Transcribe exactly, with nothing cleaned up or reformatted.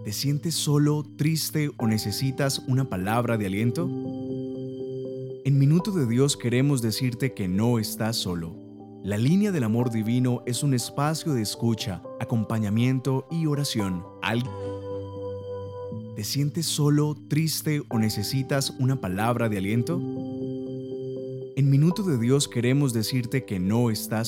¿Te sientes solo, triste o necesitas una palabra de aliento? En Minuto de Dios queremos decirte que no estás solo. La línea del amor divino es un espacio de escucha, acompañamiento y oración. ¿Alguien te sientes solo, triste o necesitas una palabra de aliento? En Minuto de Dios queremos decirte que no estás